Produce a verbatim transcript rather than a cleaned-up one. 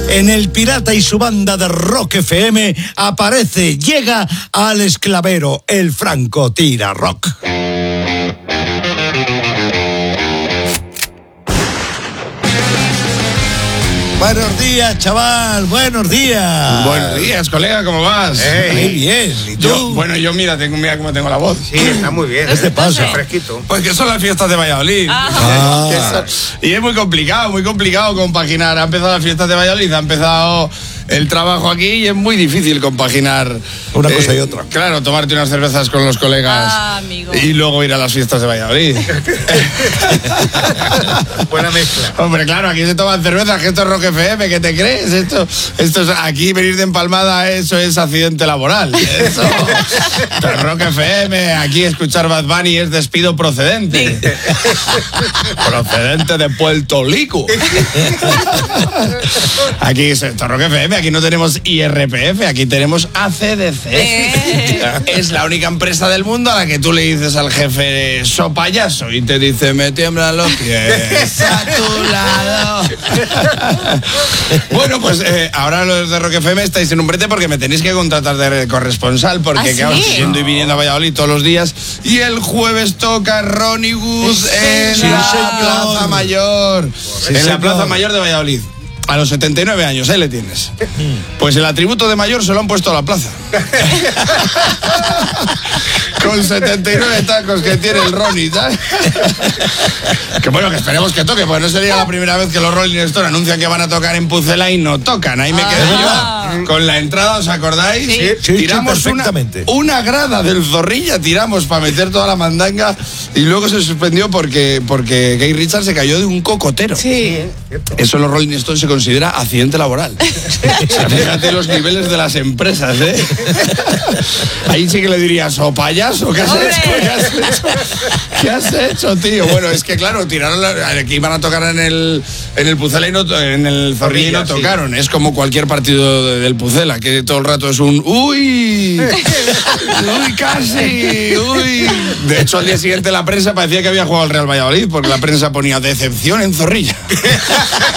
en El Pirata y su banda de Rock F M aparece, llega al esclavero, el Franco Tira Rock. Buenos días, chaval, buenos días. Buenos días, colega, ¿cómo vas? Hey, muy bien, ¿y tú? Yo, bueno, yo mira, tengo, mira cómo tengo la voz. Sí, está muy bien. ¿Qué te pasa? Fresquito. Pues que son las fiestas de Valladolid. Ah. Que son- y es muy complicado, muy complicado compaginar. Ha empezado las fiestas de Valladolid, ha empezado el trabajo aquí y es muy difícil compaginar una cosa y otra. Claro, tomarte unas cervezas con los colegas Ah, amigo. y luego ir a las fiestas de Valladolid. Buena mezcla. Hombre, claro, aquí se toman cervezas, que esto es Rock F M, ¿qué te crees? Esto, esto es, aquí venir de empalmada, eso es accidente laboral. Eso, esto es Rock F M, aquí escuchar Bad Bunny es despido procedente. Procedente de Puerto Rico. Aquí es esto es Rock F M, aquí no tenemos I R P F, aquí tenemos A C D C. Eh. Es la única empresa del mundo a la que tú le dices al jefe, so payaso, y te dice, me tiemblan los pies a tu lado. Bueno, pues eh, ahora los de Rock F M estáis en un brete porque me tenéis que contratar de corresponsal, porque ¿Ah, claro, sí? estoy yendo y viniendo a Valladolid todos los días, y el jueves toca Ronnie Gus en Sí, la señor. Plaza Mayor. Sí, en la señor. Plaza Mayor de Valladolid. A los setenta y nueve años, ahí le tienes. Pues el atributo de mayor se lo han puesto a la plaza. Con setenta y nueve tacos que tiene el Ronnie, ¿sabes? Que bueno, que esperemos que toque, porque no sería la primera vez que los Rolling Stones anuncian que van a tocar en Pucela y no tocan. Ahí me quedé Ah. yo. Con la entrada, ¿os acordáis? Sí. Sí, sí, tiramos una, perfectamente. una grada del Zorrilla, tiramos para meter toda la mandanga y luego se suspendió porque, porque Gay Richard se cayó de un cocotero. Sí. Eso en los Rolling Stones se considera accidente laboral. O sea, fíjate los niveles de las empresas, ¿eh? Ahí sí que le dirías, o payaso, ¿qué has ¡Hombre! hecho? ¿Qué has hecho? ¿Qué has hecho, tío? Bueno, es que claro, tiraron la, que iban a tocar en el en el Pucela y no, en el Zorrilla y no Zorrilla, sí. tocaron. Es como cualquier partido de- del Pucela, que todo el rato es un uy, uy, casi, uy. De hecho, al día siguiente la prensa parecía que había jugado al Real Valladolid, porque la prensa ponía decepción en Zorrilla.